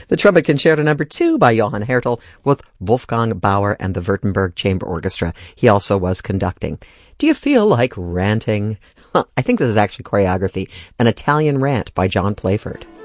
The Trumpet Concerto No. 2 by Johann Hertel with Wolfgang Bauer and the Württemberg Chamber Orchestra. He also was conducting. Do you feel like ranting? I think this is actually choreography, an Italian rant by John Playford.